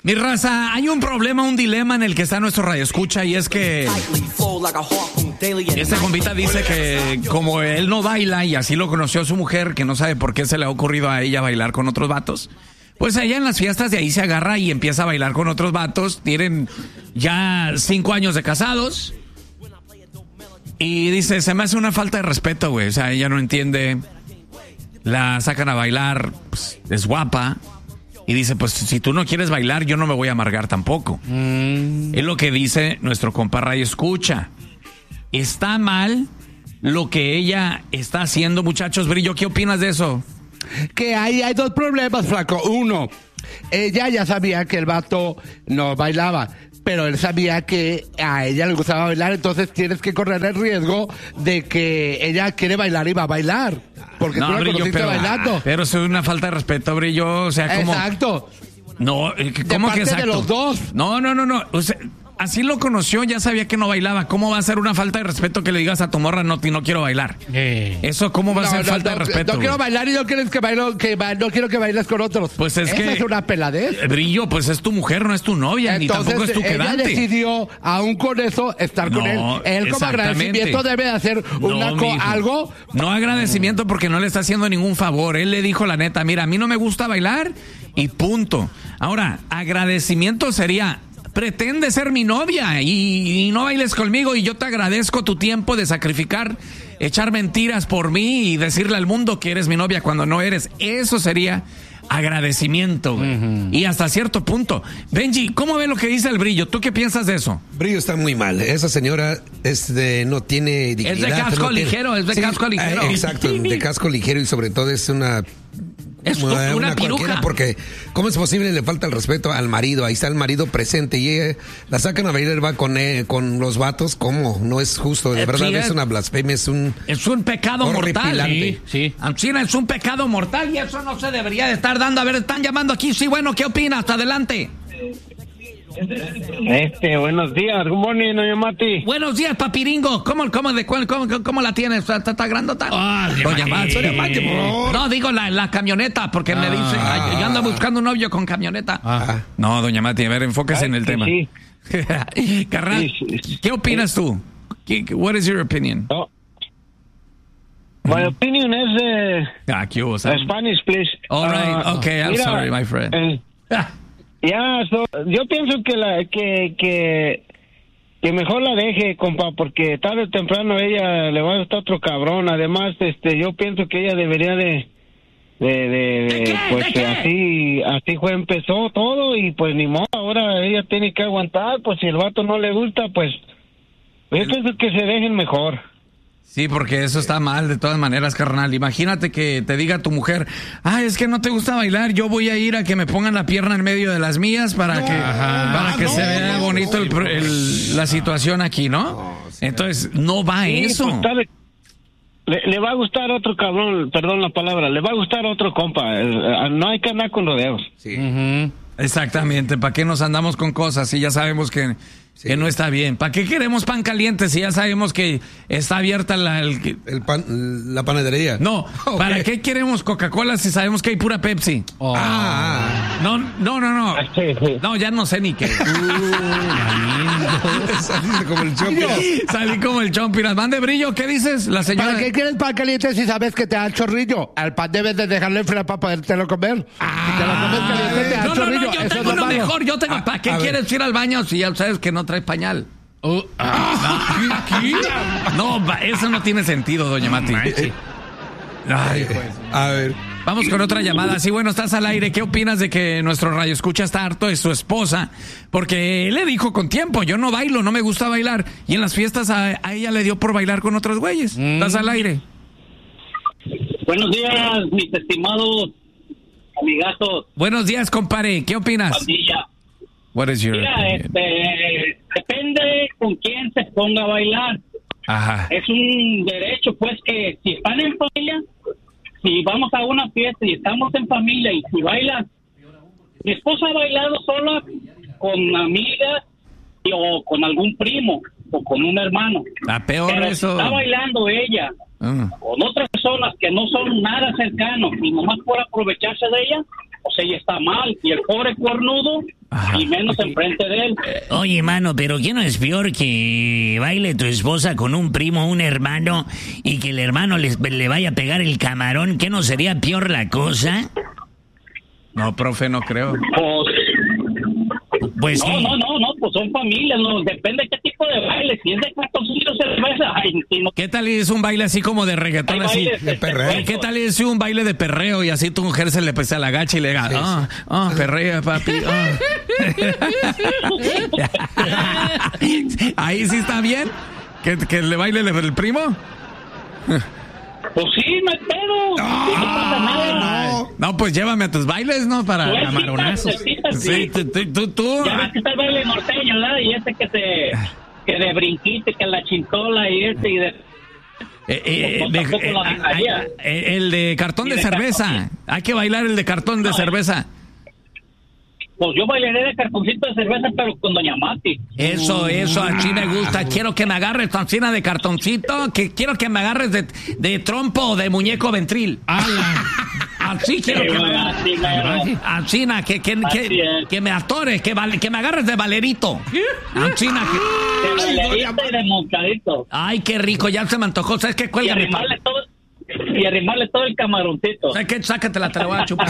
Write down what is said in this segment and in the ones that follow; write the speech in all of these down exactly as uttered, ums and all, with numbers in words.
Mi raza, hay un problema, un dilema en el que está nuestro radioescucha, y es que este compita dice que como él no baila y así lo conoció su mujer, que no sabe por qué se le ha ocurrido a ella bailar con otros vatos, pues ella en las fiestas de ahí se agarra y empieza a bailar con otros vatos. Tienen ya cinco años de casados y dice, se me hace una falta de respeto, güey. O sea, ella no entiende, la sacan a bailar, pues, es guapa. Y dice, pues si tú no quieres bailar, yo no me voy a amargar tampoco. Mm. Es lo que dice nuestro compa Radio Escucha. ¿Está mal lo que ella está haciendo, muchachos? Brillo, ¿qué opinas de eso? Que ahí hay dos problemas, flaco. Uno, ella ya sabía que el vato no bailaba, pero él sabía que a ella le gustaba bailar, entonces tienes que correr el riesgo de que ella quiere bailar y va a bailar. Porque no, tú la Brillo, conociste pero, bailando. Pero eso es una falta de respeto, Brillo. O sea, como... Exacto. No, ¿cómo que exacto? De los dos. No, no, no, no. O sea, así lo conoció, ya sabía que no bailaba. ¿Cómo va a ser una falta de respeto que le digas a tu morra, no, no quiero bailar? Eh. Eso, ¿cómo va no, a ser no, falta no, de respeto? No quiero bailar y no quieres que bailo, que ba- no quiero que bailes con otros. Pues es Esa que es una peladez. Brillo, pues es tu mujer, no es tu novia, entonces, ni tampoco es tu quedante. Ella decidió, aún con eso, estar no, con él. Él como agradecimiento debe de hacer una no, co- algo. No agradecimiento porque no le está haciendo ningún favor. Él le dijo la neta, mira, a mí no me gusta bailar y punto. Ahora, agradecimiento sería, pretende ser mi novia y, y no bailes conmigo y yo te agradezco tu tiempo de sacrificar, echar mentiras por mí y decirle al mundo que eres mi novia cuando no eres. Eso sería agradecimiento, güey. Uh-huh. Y hasta cierto punto. Benji, ¿cómo ve lo que dice el Brillo? ¿Tú qué piensas de eso? Brillo está muy mal. Esa señora es de, no tiene dignidad. Es de casco no ligero, tiene, es de sí, casco ligero. Eh, exacto, de casco ligero y sobre todo es una... Es una, una cualquiera, porque ¿cómo es posible? Le falta el respeto al marido. Ahí está el marido presente y ella, la sacan a bailar, va con él, con los vatos. ¿Cómo? No es justo. De eh, verdad sí, es, es una blasfemia. Es un es un pecado mortal. Sí, sí. China es un pecado mortal y eso no se debería de estar dando. A ver, están llamando aquí. Sí, bueno, ¿qué opinas? Adelante. Este, buenos días, good morning, doña Mati. Buenos días, papiringo. ¿Cómo, cómo, de, cómo, cómo la tienes? ¿Está, está grandota? Ah, doña Mati, doña Mati, por favor. No, digo la, la camioneta, porque ah, me dicen, ah, yo ando buscando un novio con camioneta. Ah. No, doña Mati, a ver, enfóquese Ay, en el tema. Sí. Carnal, sí, sí. ¿Qué opinas sí. tú? What is your opinion? Oh. My opinion is uh, ah, ¿qué hubo, Spanish, please. All right, uh, okay, I'm mira, sorry, my friend. Eh, Ya, yeah, so, yo pienso que la que, que que mejor la deje, compa, porque tarde o temprano ella le va a gustar otro cabrón. Además, este, yo pienso que ella debería de, de, de, de pues ¿De así, así fue empezó todo y pues ni modo. Ahora ella tiene que aguantar, pues si el vato no le gusta, pues yo pienso que se dejen mejor. Sí, porque eso está mal de todas maneras, carnal. Imagínate que te diga tu mujer, ah, es que no te gusta bailar, yo voy a ir a que me pongan la pierna en medio de las mías para no, que ajá, para que no, se vea no, bonito el, el, la situación aquí, ¿no? no Entonces, no va sí, eso. Pues, sabe, le, le va a gustar otro cabrón, perdón la palabra, le va a gustar otro compa. No hay que andar con rodeos. Sí. Uh-huh. Exactamente, ¿para qué nos andamos con cosas si ya sabemos que... Sí. Que no está bien. ¿Para qué queremos pan caliente si ya sabemos que está abierta la... El, el pan, la panadería. No, okay. ¿Para qué queremos Coca-Cola si sabemos que hay pura Pepsi? Oh. Ah, no, no, no, no. No, ya no sé ni qué. Uh, Salí como el Chompiras. Salí como el Chompiras. Mande Brillo, ¿qué dices? La señora... ¿Para qué quieres pan caliente si sabes que te da el chorrillo? Al pan debes de dejarle enfriar para podértelo comer. Ah, si te lo comes caliente te da no, el chorrillo. No, no, yo Eso tengo es uno malo. mejor. Yo tengo... Ah, ¿Para qué quieres ver. ir al baño si ya sabes que no traes pañal? Uh, ah, ¿Qué? No, eso no tiene sentido, doña Mati. Ay, pues. A ver. Vamos con otra llamada. Sí, bueno, estás al aire. ¿Qué opinas de que nuestro radioescucha está harto de su esposa? Porque él le dijo con tiempo, yo no bailo, no me gusta bailar. Y en las fiestas a, a ella le dio por bailar con otros güeyes. Mm. Estás al aire. Buenos días, mis estimados amigazos. Buenos días, compadre. ¿Qué opinas? Pandilla. What is your Mira, este, depende con quién se ponga a bailar. Ajá. Es un derecho, pues, que si están en familia, si vamos a una fiesta y estamos en familia y si bailan, mi esposa ha bailado sola con amigas o con algún primo o con un hermano. La peor Pero eso. Si está bailando ella Uh. con otras personas que no son nada cercanos y nomás por aprovecharse de ella, pues ella está mal. Y el pobre cuernudo, ajá, y menos enfrente de él. Oye, mano, pero ¿qué no es peor que baile tu esposa con un primo, un hermano, y que el hermano les, le vaya a pegar el camarón? ¿Qué no sería peor la cosa? No, profe, no creo. Pues... Pues no, sí. no, no, no, pues son familias, no, depende de qué tipo de baile. Si es de cartoncillo, cerveza, ay, si no. ¿Qué tal es un baile así como de reggaetón, Hay así? bailes de perreo. Oye, ¿qué tal es un baile de perreo y así tu mujer se le pesa la gacha y le diga, ah, ah, perrea, papi, ah. Ahí sí está bien, que, que le baile el, el primo. Pues sí, no hay pedo. Ah, no pasa nada. no. No, pues llévame a tus bailes, ¿no? Para Pues, camaronazos. sí, sí, sí. Sí, tú, tú, tú. tú. Ya ves que está el baile norteño, ¿verdad? Y ese que se... que de brinquite, que la chintola y este y de... Eh, eh, Pues de- tampoco eh, la ah, dejaría. eh, el de cartón Y de de cerveza. cartón. Hay que bailar el de cartón de No. cerveza. Pues yo bailaré de cartoncito de cerveza, pero con Doña Mati. Eso, eso, así me gusta. Quiero que me agarres tancina de cartoncito, que quiero que me agarres de, de trompo o de muñeco ventril. Así quiero que me agarres. Así, mero. Así, na, que, que, Así que, es. que me atores, que, vale- que me agarres de valerito. Así, na, que- De bailarito y de montadito. Ay, qué rico, ya se me antojó. ¿Sabes qué? Y Cuelga mi arrimarle todo... Y arrimarle todo el camaroncito. ¿Sabes qué? Sácatela, te la voy a chupar.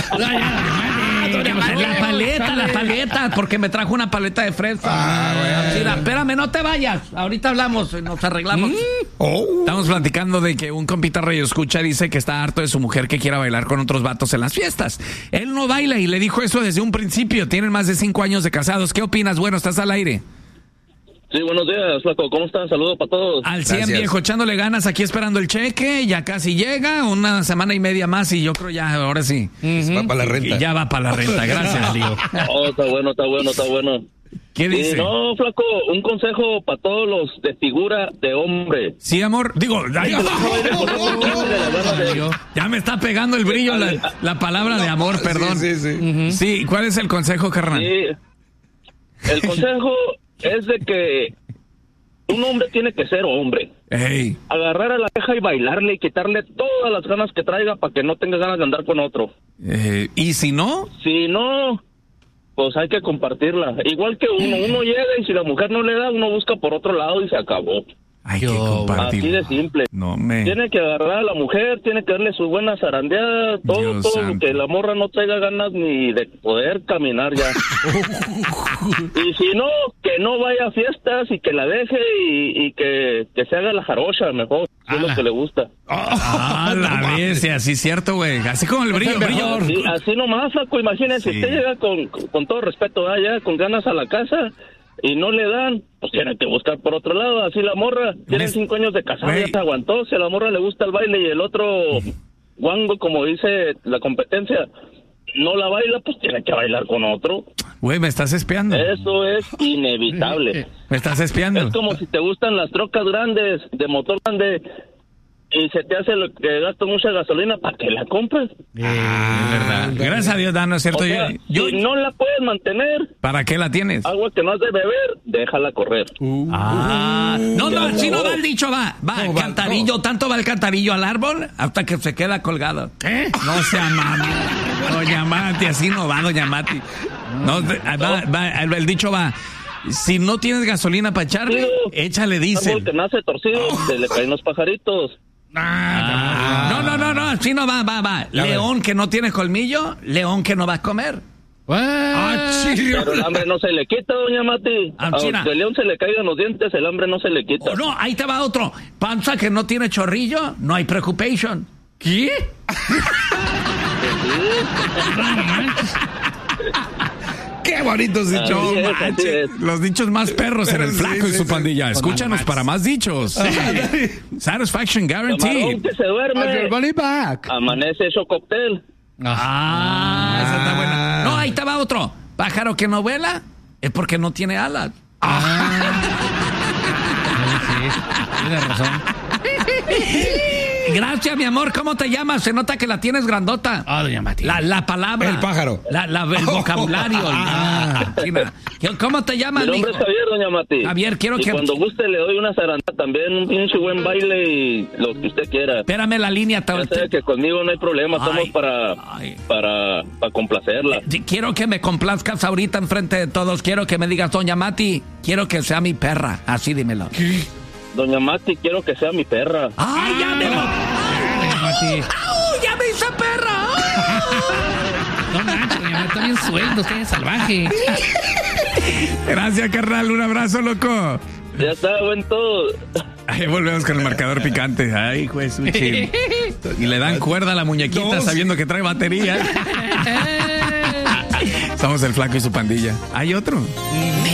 La paleta, la paleta, porque me trajo una paleta de fresa. Así, na, espérame, no te vayas. Ahorita hablamos, nos arreglamos. Estamos platicando de que un compita radio escucha dice que está harto de su mujer que quiera bailar con otros vatos en las fiestas. Él no baila y le dijo eso desde un principio. Tienen más de cinco años de casados. ¿Qué opinas? Bueno, estás al aire. Sí, buenos días, flaco. ¿Cómo están? Saludos para todos. Al cien, Gracias. viejo, echándole ganas aquí esperando el cheque. Ya casi llega, una semana y media más y yo creo ya, ahora sí. Va para la renta. Y ya va para la renta. Gracias, Lío. Oh, está bueno, está bueno, está bueno. ¿Qué Sí, dice? no, flaco, un consejo para todos los de figura de hombre. Sí, amor. Digo, ay, ya me está pegando el brillo la, la palabra de amor, perdón. Sí, sí, sí. Sí, ¿cuál es el consejo, carnal? Sí. El consejo es de que un hombre tiene que ser hombre. Ey, Agarrar a la vieja y bailarle y quitarle todas las ganas que traiga para que no tenga ganas de andar con otro. eh, ¿y si no? Si no, pues hay que compartirla. Igual que uno, uno llega y si la mujer no le da, uno busca por otro lado y se acabó. Hay que Yo, compartir. Así de simple. No me... Tiene que agarrar a la mujer, tiene que darle su buena zarandeada, todo, Dios todo, santo. que la morra no traiga ganas ni de poder caminar ya. Y si no, que no vaya a fiestas y que la deje y, y que, que se haga la jarocha mejor, que es lo que le gusta. Ah, la bestia, sí, cierto, güey. Así como el brillo, brillo. Así, así nomás, flaco, imagínense, Sí. usted llega con, con todo respeto, ah, ya, con ganas a la casa y no le dan, pues tiene que buscar por otro lado, así la morra, tiene Es- cinco años de casada, Güey. ya se aguantó, si a la morra le gusta el baile y el otro guango, como dice la competencia, no la baila, pues tiene que bailar con otro. Güey, me estás espiando. Eso es inevitable. Me estás espiando. Es como si te gustan las trocas grandes, de motor grande, y se te hace lo que gasta mucha gasolina, ¿para que la compres? Ah, es verdad. Gracias a Dios, Dan, ¿no es cierto? O sea, yo, yo- si no la puedes mantener, ¿Para qué la tienes? agua que no has de beber, déjala correr. Ah, no, no, así no va el dicho, va, va, el No, va, cantarillo, tanto va el cantarillo al árbol hasta que se queda colgado. ¿Qué? No sea mamá. Doña Mati, así no va, Doña Mati. No, de- va, va, el, el dicho va, si no tienes gasolina para echarle, Sí. échale Árbol diésel. que nace torcido, se le caen los pajaritos. Ah, no, no, no, no, así no va, va, va. León que no tiene colmillo, león que no va a comer. Ah, Pero el hambre no se le quita, doña Mati. Ah, China. Aunque el león se le caigan los dientes, el hambre no se le quita. Oh, no, ahí te va otro. Panza que no tiene chorrillo, no hay preocupación. ¿Qué? Qué bonitos dichos. No Así es, así manches. es. Los dichos más perros en el Sí, flaco y sí, su sí. pandilla. Escúchanos para más dichos. Satisfaction Camarón guaranteed. que se On your duerme, money back. amanece hecho cóctel. Ah, esa está buena. No, ahí te va otro. Pájaro que no vuela es porque no tiene alas. Tienes razón. Gracias, mi amor. ¿Cómo te llamas? Se nota que la tienes grandota. Ah, doña Mati. La, la palabra. El pájaro. La, la, el vocabulario. Ah, ¿cómo te llamas, Mi nombre mijo? es Javier, doña Mati. Javier, quiero y que... cuando guste le doy una zarandada también, un pinche buen baile y lo que usted quiera. Espérame la línea. Te... Ya sé que conmigo no hay problema, estamos Ay, para, ay. para, para complacerla. Quiero que me complazcas ahorita enfrente de todos. Quiero que me digas, doña Mati, quiero que sea mi perra. Así dímelo. Doña Mati, quiero que sea mi perra. ¡Ay, ya me lo... Doña Mati. ¡Au! ¡Ya me hice perra! No manches, doña Mati, está bien suelto, usted es salvaje. Gracias, carnal. Un abrazo, loco. Ya está, buen todo. Ahí volvemos con el marcador picante. Ay, juez, y le dan cuerda a la muñequita Dos. sabiendo que trae batería. Somos el Flaco y su pandilla. ¿Hay otro?